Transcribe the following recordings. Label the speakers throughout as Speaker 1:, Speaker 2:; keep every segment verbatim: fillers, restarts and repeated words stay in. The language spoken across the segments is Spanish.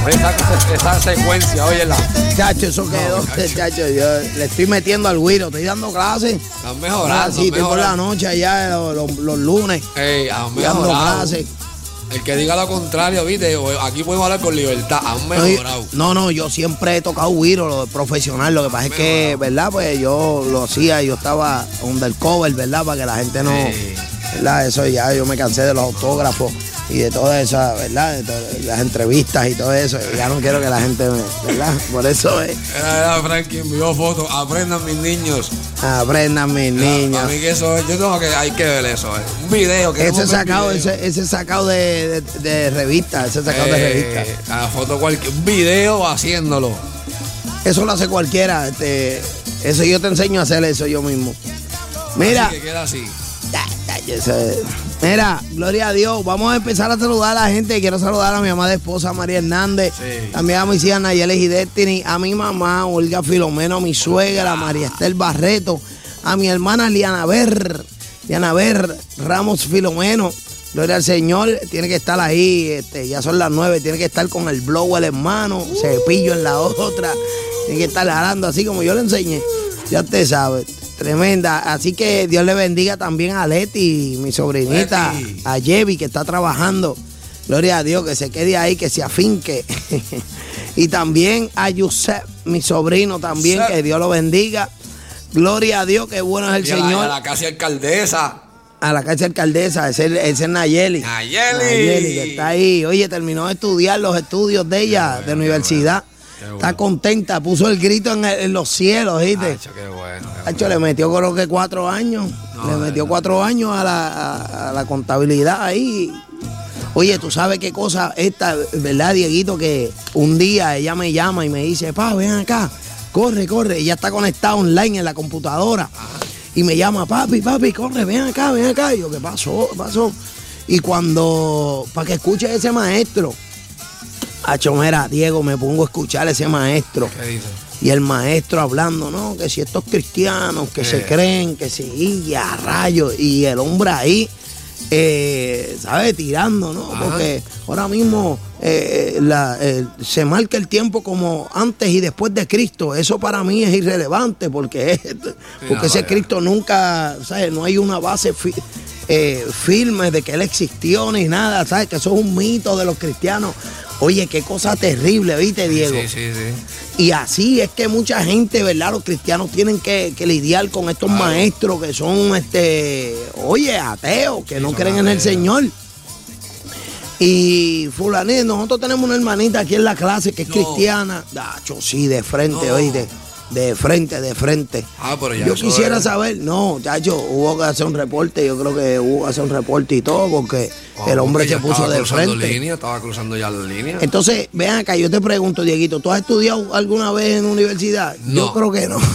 Speaker 1: Esa, esa secuencia, óyela.
Speaker 2: Chacho, eso quedó. No, chacho. chacho, yo le estoy metiendo al güiro, estoy dando clases.
Speaker 1: Están mejorando.
Speaker 2: Sí, estoy por la noche allá, los, los, los lunes.
Speaker 1: Ey, han mejorado. Dando clases. El que diga lo contrario, viste, aquí podemos hablar con libertad, han mejorado.
Speaker 2: No, no, yo siempre he tocado güiro, lo profesional, lo que pasa es que, ¿verdad? Pues yo lo hacía, yo estaba undercover, ¿verdad? Para que la gente no, sí. ¿verdad? Eso ya, yo me cansé de los autógrafos y de todas esas, ¿verdad? De todas las entrevistas y todo eso, ya no quiero que la gente me, ¿verdad? Por eso es.
Speaker 1: Era Frankie envió fotos, aprendan mis niños.
Speaker 2: Aprendan mis niños.
Speaker 1: A mí que eso, yo tengo que, hay que ver eso, eh. Un video que
Speaker 2: ese sacado, video. ese, ese sacado de, de, de revista, ese sacado eh, de revista.
Speaker 1: La foto cualquier, un video haciéndolo.
Speaker 2: Eso lo hace cualquiera, este, eso yo te enseño a hacer eso yo mismo. Mira.
Speaker 1: Así que queda así.
Speaker 2: Mira, gloria a Dios. Vamos a empezar a saludar a la gente. Quiero saludar a mi amada esposa María Hernández, sí. también a mis hijas Nayeli y Destiny, a mi mamá Olga Filomeno, a mi suegra María Estel Barreto, a mi hermana Liana Ver, Liana Ver Ramos Filomeno. Gloria al Señor, tiene que estar ahí, este, ya son las nueve, tiene que estar con el blower en mano, uh. cepillo en la otra, tiene que estar jalando así como yo le enseñé. Ya usted sabe. Tremenda, así que Dios le bendiga también a Leti, mi sobrinita, Leti. A Yevi que está trabajando, gloria a Dios, que se quede ahí, que se afinque. Y también a Yusef, mi sobrino también, Yusef. Que Dios lo bendiga, gloria a Dios, que bueno es el
Speaker 1: y
Speaker 2: Señor.
Speaker 1: A la, a la casa alcaldesa.
Speaker 2: A la casa alcaldesa, ese es, ese es Nayeli.
Speaker 1: Nayeli.
Speaker 2: Nayeli, que está ahí, oye, terminó de estudiar los estudios de ella, bueno, de universidad. Bueno. Está contenta, puso el grito en, el, en los cielos, ¿viste?
Speaker 1: Acho, qué bueno, qué
Speaker 2: Acho, bueno. Le metió creo que cuatro años, no, le metió no. cuatro años a la, a, a la contabilidad ahí. Oye, tú sabes qué cosa esta, ¿verdad, Dieguito? Que un día ella me llama y me dice, pa, ven acá, corre, corre. Ella está conectada online en la computadora. Ajá. Y me llama, papi, papi, corre, ven acá, ven acá. Y yo, ¿qué pasó? ¿Qué pasó? Y cuando, para que escuche ese maestro, Acho, mira, Diego, me pongo a escuchar a ese maestro.
Speaker 1: ¿Qué dice?
Speaker 2: Y el maestro hablando, ¿no? Que si estos cristianos que eh. se creen, que si, y a rayos. Y el hombre ahí, eh, ¿sabe? Tirando, ¿no? Ajá. Porque ahora mismo eh, la, eh, se marca el tiempo como antes y después de Cristo. Eso para mí es irrelevante porque, es, porque sí, ese no, Cristo nunca, ¿sabes? No hay una base fi, eh, firme de que él existió ni nada, ¿sabes? Que eso es un mito de los cristianos. Oye, qué cosa terrible, ¿viste, Diego?
Speaker 1: Sí, sí, sí.
Speaker 2: Y así es que mucha gente, ¿verdad? Los cristianos tienen que, que lidiar con estos claro. maestros que son, este, oye, ateos, que sí, no creen en el Señor. Y fulanito, nosotros tenemos una hermanita aquí en la clase que es no. cristiana. Dacho, sí, de frente, no. oíste. De frente, de frente.
Speaker 1: Ah, pero ya
Speaker 2: yo quisiera es... saber, no, chacho, hubo que hacer un reporte, yo creo que hubo que hacer un reporte y todo, porque oh, el hombre se puso de frente.
Speaker 1: Línea, estaba cruzando ya la línea.
Speaker 2: Entonces, vean acá, yo te pregunto, Dieguito, ¿tú has estudiado alguna vez en universidad?
Speaker 1: No.
Speaker 2: Yo creo que no.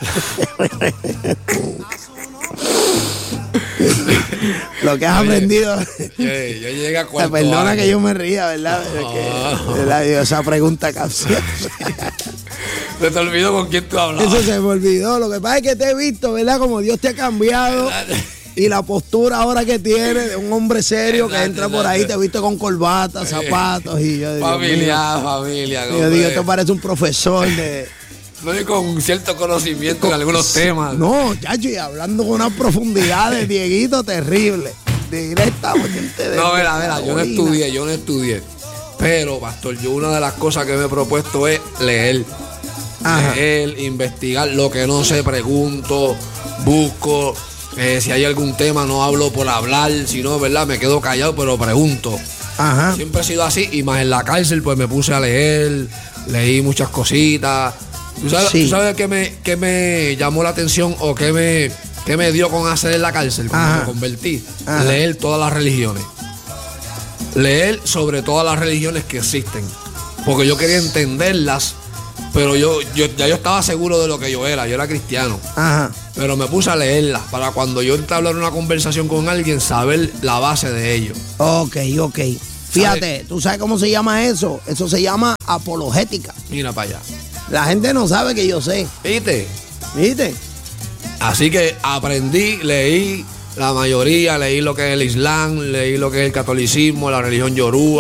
Speaker 2: Lo que has Oye, aprendido.
Speaker 1: Oye, yo llegué a cuarto
Speaker 2: Perdona
Speaker 1: año.
Speaker 2: que yo me ría, ¿verdad? Oh. Que, ¿verdad? Esa pregunta capciosa.
Speaker 1: Se te olvidó con quién tú hablabas.
Speaker 2: Eso se me olvidó. Lo que pasa es que te he visto, ¿verdad? Como Dios te ha cambiado. Y la postura ahora que tienes de un hombre serio que entra por ahí, te he visto con corbata, zapatos. Y yo digo,
Speaker 1: familia, mío, familia.
Speaker 2: Yo digo, esto parece un profesor de...
Speaker 1: No, y con cierto conocimiento en algunos temas.
Speaker 2: No, chacho, y hablando con una profundidad de Dieguito terrible. Directamente de...
Speaker 1: No, mira, mira, yo no estudié, yo no estudié. Pero, pastor, yo una de las cosas que me he propuesto es leer. Ajá. Leer, investigar, lo que no sé, pregunto, busco. Eh, si hay algún tema, no hablo por hablar, sino, ¿verdad? Me quedo callado, pero pregunto.
Speaker 2: Ajá.
Speaker 1: Siempre he sido así, y más en la cárcel, pues me puse a leer, leí muchas cositas. ¿Tú sabes, sí. ¿tú sabes qué, me, qué me llamó la atención o qué me, qué me dio con hacer en la cárcel cuando Ajá. me convertí? Ajá. Leer todas las religiones. Leer sobre todas las religiones que existen. Porque yo quería entenderlas. Pero yo, yo ya yo estaba seguro de lo que yo era, yo era cristiano.
Speaker 2: Ajá.
Speaker 1: Pero me puse a leerlas para cuando yo entablara una conversación con alguien, saber la base de ello.
Speaker 2: Ok, ok. Fíjate, ¿sabes? ¿Tú sabes cómo se llama eso? Eso se llama apologética.
Speaker 1: Mira para allá.
Speaker 2: La gente no sabe que yo sé.
Speaker 1: ¿Viste?
Speaker 2: ¿Viste?
Speaker 1: Así que aprendí, leí la mayoría, leí lo que es el Islam, leí lo que es el catolicismo, la religión yoruba,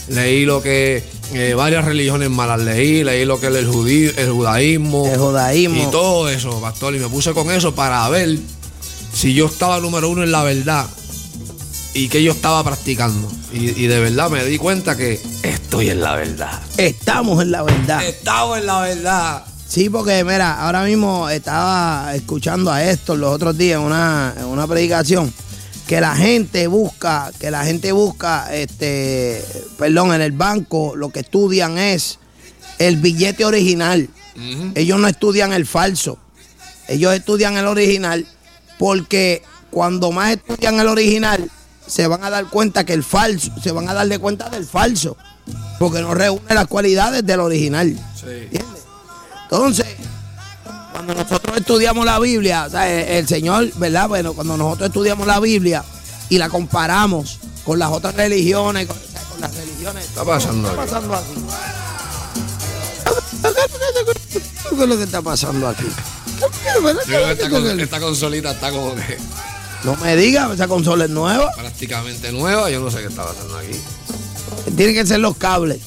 Speaker 1: leí lo que eh, varias religiones malas leí, leí lo que es el, judí, el judaísmo.
Speaker 2: El judaísmo.
Speaker 1: Y todo eso, pastor. Y me puse con eso para ver si yo estaba número uno en la verdad y que yo estaba practicando. Y, y de verdad me di cuenta que estoy en la verdad.
Speaker 2: Estamos en la verdad.
Speaker 1: Estamos en la verdad.
Speaker 2: Sí, porque mira, ahora mismo estaba escuchando a Héctor los otros días en una, en una predicación, que la gente busca, que la gente busca, este, perdón, en el banco lo que estudian es el billete original. Uh-huh. Ellos no estudian el falso. Ellos estudian el original porque cuando más estudian el original se van a dar cuenta que el falso, se van a dar de cuenta del falso, porque no reúne las cualidades del original. Sí. ¿Entiendes? Entonces, cuando nosotros estudiamos la Biblia, o sea, el, el Señor, ¿verdad? Bueno, cuando nosotros estudiamos la Biblia y la comparamos con las otras religiones, con, o sea, con las religiones.
Speaker 1: ¿Qué está pasando?
Speaker 2: ¿Qué está pasando aquí? ¿Qué es lo que está pasando aquí?
Speaker 1: Yo creo que esta, con, esta consolita está como que...
Speaker 2: No me digas, esa consola es nueva.
Speaker 1: Prácticamente nueva, yo no sé qué está pasando aquí.
Speaker 2: Tienen que ser los cables.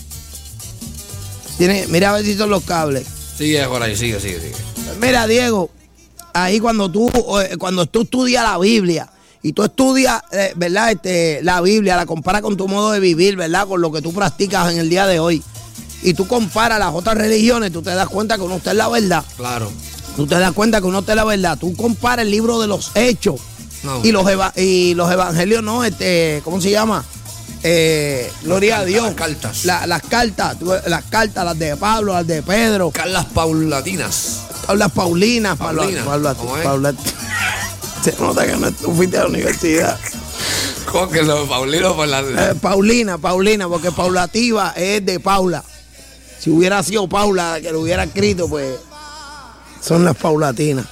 Speaker 2: Tiene, mira a ver si son los cables.
Speaker 1: Sigue por ahí, sigue, sigue, sigue.
Speaker 2: Mira, Diego, ahí cuando tú, cuando tú estudias la Biblia y tú estudias, eh, ¿verdad? Este, la Biblia, la comparas con tu modo de vivir, ¿verdad? Con lo que tú practicas en el día de hoy. Y tú comparas las otras religiones, tú te das cuenta que uno está en la verdad.
Speaker 1: Claro.
Speaker 2: Tú te das cuenta que uno está en la verdad. Tú comparas el libro de los Hechos no. y, los eva- y los evangelios, ¿no? Este, ¿cómo se llama? Eh, gloria a Dios.
Speaker 1: Las cartas.
Speaker 2: La, las cartas, las cartas, las de Pablo, las de Pedro.
Speaker 1: Las paulatinas.
Speaker 2: Las paulinas.
Speaker 1: Paulina.
Speaker 2: Paulatinas. Paulatinas. Se nota que no tú fuiste a la universidad.
Speaker 1: ¿Cómo que lo Paulino por la...
Speaker 2: Eh, Paulina, Paulina, porque Paulativa es de Paula. Si hubiera sido Paula que lo hubiera escrito, pues son las paulatinas.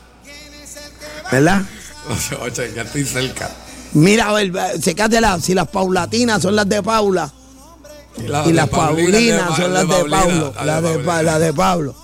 Speaker 2: ¿Verdad?
Speaker 1: Oye, ya estoy cerca.
Speaker 2: Mira, a ver, secátela, si las paulatinas son las de Paula y, la, y las paulinas de, son las de, de Pablo, las de, de, la de Pablo.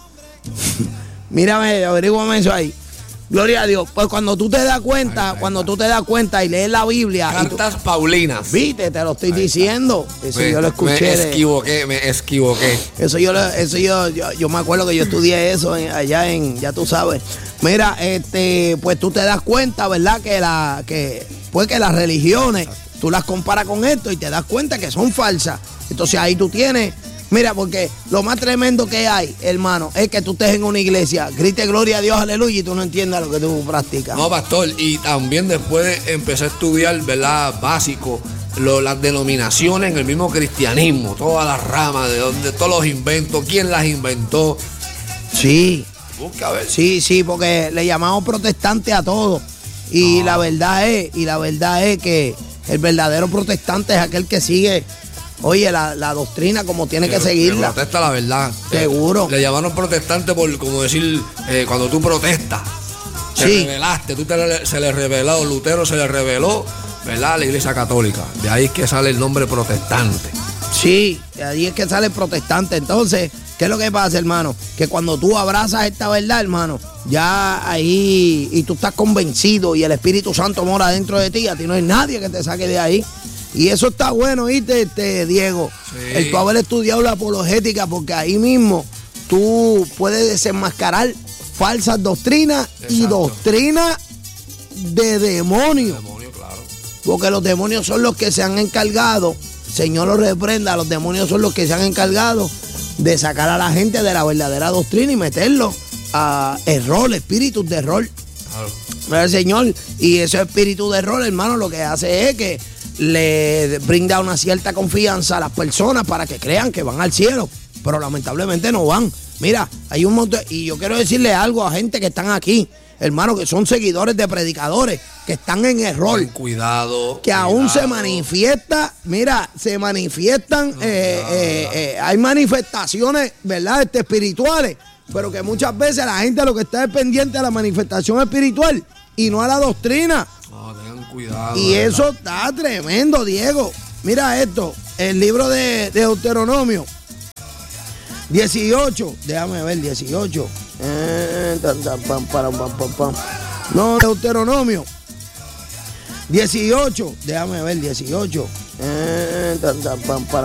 Speaker 2: Mírame, averígame eso ahí. Gloria a Dios. Pues cuando tú te das cuenta, ahí, ahí, cuando ahí. tú te das cuenta y lees la Biblia.
Speaker 1: Cartas
Speaker 2: tú,
Speaker 1: paulinas.
Speaker 2: Viste, te lo estoy ahí diciendo. Está. Eso
Speaker 1: me,
Speaker 2: yo lo escuché.
Speaker 1: Me equivoqué, me equivoqué.
Speaker 2: Eso yo, eso yo, yo, yo me acuerdo que yo estudié eso en, allá en, ya tú sabes. Mira, este, pues tú te das cuenta, ¿verdad? Que la, que, pues que las religiones, exacto, tú las comparas con esto y te das cuenta que son falsas. Entonces ahí tú tienes. Mira, porque lo más tremendo que hay, hermano, es que tú estés en una iglesia, grite gloria a Dios, aleluya, y tú no entiendas lo que tú practicas.
Speaker 1: No, pastor, y también después empecé a estudiar, ¿verdad? Básico, lo, las denominaciones en el mismo cristianismo, todas las ramas, de donde todos los inventos, quién las inventó.
Speaker 2: Sí.
Speaker 1: Busca a ver.
Speaker 2: Sí, sí, porque le llamamos protestante a todo. Y no. la verdad es, y la verdad es que el verdadero protestante es aquel que sigue. Oye, la, la doctrina como tiene que, que seguirla.
Speaker 1: Que protesta la verdad.
Speaker 2: Seguro.
Speaker 1: Le, le llamaron protestante por, como decir, eh, cuando tú protestas. Te sí. revelaste, tú te, se le reveló, Lutero se le reveló, ¿verdad? A la iglesia católica. De ahí es que sale el nombre protestante.
Speaker 2: Sí, de ahí es que sale el protestante. Entonces, ¿qué es lo que pasa, hermano? Que cuando tú abrazas esta verdad, hermano, ya ahí, y tú estás convencido y el Espíritu Santo mora dentro de ti, a ti no hay nadie que te saque de ahí. Y eso está bueno, ¿viste, este, Diego? Sí. El tú haber estudiado la apologética, porque ahí mismo tú puedes desenmascarar falsas doctrinas. Exacto. Y doctrinas de demonios.
Speaker 1: Demonio, claro.
Speaker 2: Porque los demonios son los que se han encargado, Señor los reprenda, los demonios son los que se han encargado de sacar a la gente de la verdadera doctrina y meterlos a error, espíritus de error. Claro. El Señor, y ese espíritu de error, hermano, lo que hace es que le brinda una cierta confianza a las personas para que crean que van al cielo, pero lamentablemente no van. Mira, hay un montón, y yo quiero decirle algo a gente que están aquí, hermano, que son seguidores de predicadores, que están en error.
Speaker 1: Ten cuidado.
Speaker 2: Que
Speaker 1: cuidado.
Speaker 2: aún se manifiesta, mira, se manifiestan, no, eh, eh, eh, hay manifestaciones, ¿verdad?, este, espirituales, pero que muchas veces la gente lo que está es pendiente a la manifestación espiritual y no a la doctrina.
Speaker 1: No, tengan cuidado.
Speaker 2: Y eso está tremendo, Diego. Mira esto, el libro de, de Deuteronomio dieciocho, déjame ver, dieciocho. Eh, tan, tan, pam, pam, pam, pam, pam. No, Deuteronomio dieciocho, déjame ver, dieciocho. Eh, tan, tan, pam, pam.